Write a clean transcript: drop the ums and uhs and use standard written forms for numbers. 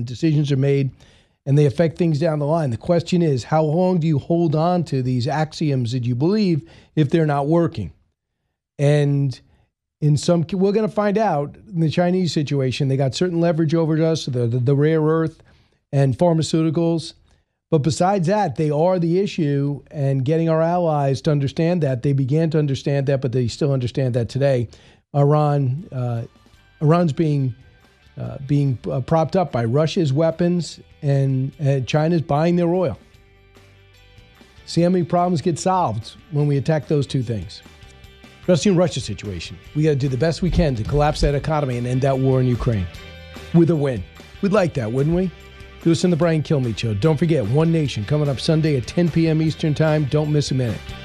and decisions are made and they affect things down the line. The question is, how long do you hold on to these axioms that you believe if they're not working? And we're going to find out in the Chinese situation, they got certain leverage over us, the rare earth and pharmaceuticals. But besides that, they are the issue, and getting our allies to understand that. They began to understand that, but they still understand that today. Iran's being propped up by Russia's weapons, and China's buying their oil. See how many problems get solved when we attack those two things. Especially in Russia's situation. We got to do the best we can to collapse that economy and end that war in Ukraine with a win. We'd like that, wouldn't we? Do us in the Brian Kilmeade Show. Don't forget, One Nation coming up Sunday at 10 p.m. Eastern Time. Don't miss a minute.